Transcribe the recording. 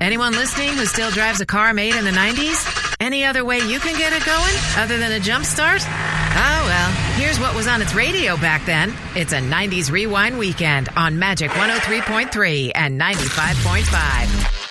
Anyone listening who still drives a car made in the 90s? Any other way you can get it going other than a jump start? Oh, well, here's what was on its radio back then. It's a 90s Rewind weekend on Magic 103.3 and 95.5.